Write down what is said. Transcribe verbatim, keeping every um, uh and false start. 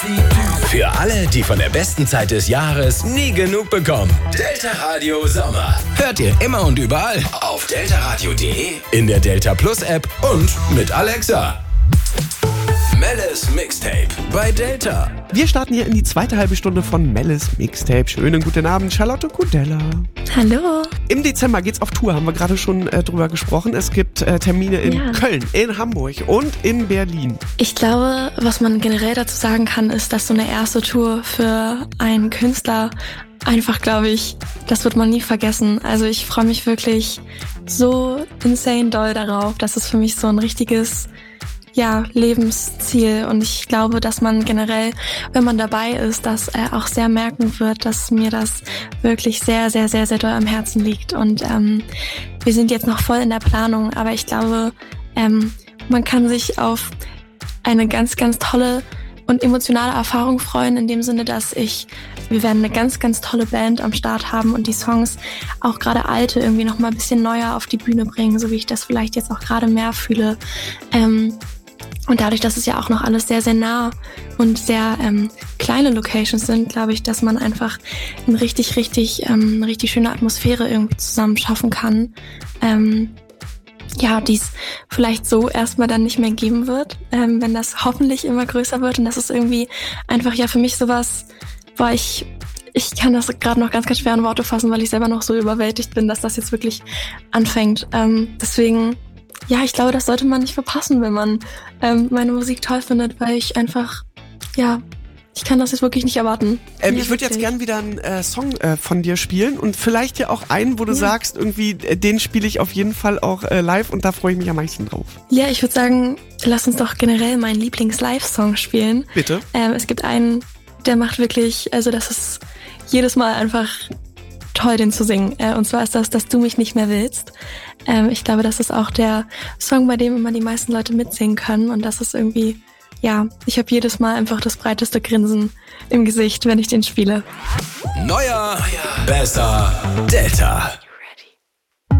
Für alle, die von der besten Zeit des Jahres nie genug bekommen. Delta Radio Sommer. Hört ihr immer und überall auf deltaradio punkt de, in der Delta Plus App und mit Alexa. Melles Mixtape bei Delta. Wir starten hier in die zweite halbe Stunde von Melles Mixtape. Schönen guten Abend, Charlotte Kudella. Hallo. Im Dezember geht's auf Tour, haben wir gerade schon äh, drüber gesprochen. Es gibt äh, Termine in ja. Köln, in Hamburg und in Berlin. Ich glaube, was man generell dazu sagen kann, ist, dass so eine erste Tour für einen Künstler einfach, glaube ich, das wird man nie vergessen. Also ich freue mich wirklich so insane doll darauf. Das ist für mich so ein richtiges ja, Lebensziel, und ich glaube, dass man generell, wenn man dabei ist, dass er auch sehr merken wird, dass mir das wirklich sehr, sehr, sehr, sehr doll am Herzen liegt, und ähm, wir sind jetzt noch voll in der Planung, aber ich glaube, ähm, man kann sich auf eine ganz, ganz tolle und emotionale Erfahrung freuen, in dem Sinne, dass ich, wir werden eine ganz, ganz tolle Band am Start haben und die Songs, auch gerade alte, irgendwie noch mal ein bisschen neuer auf die Bühne bringen, so wie ich das vielleicht jetzt auch gerade mehr fühle. Ähm, Und dadurch, dass es ja auch noch alles sehr, sehr nah und sehr ähm, kleine Locations sind, glaube ich, dass man einfach eine richtig, richtig, ähm, eine richtig schöne Atmosphäre irgendwie zusammen schaffen kann. Ähm, ja, die es vielleicht so erstmal dann nicht mehr geben wird, ähm, wenn das hoffentlich immer größer wird. Und das ist irgendwie einfach ja für mich sowas, boah, ich, ich kann das gerade noch ganz, ganz schwer in Worte fassen, weil ich selber noch so überwältigt bin, dass das jetzt wirklich anfängt. Ähm, deswegen... Ja, ich glaube, das sollte man nicht verpassen, wenn man ähm, meine Musik toll findet, weil ich einfach, ja, ich kann das jetzt wirklich nicht erwarten. Ähm, ich würde jetzt gern wieder einen äh, Song äh, von dir spielen und vielleicht ja auch einen, wo du ja. sagst, irgendwie, äh, den spiele ich auf jeden Fall auch äh, live, und da freue ich mich am meisten drauf. Ja, ich würde sagen, lass uns doch generell meinen Lieblings-Live-Song spielen. Bitte. Ähm, es gibt einen, der macht wirklich, also das ist jedes Mal einfach toll, den zu singen. Äh, und zwar ist das, dass du mich nicht mehr willst. Ähm, ich glaube, das ist auch der Song, bei dem immer die meisten Leute mitsingen können. Und das ist irgendwie, ja, ich habe jedes Mal einfach das breiteste Grinsen im Gesicht, wenn ich den spiele. Neuer, Neuer. Besser, Delta.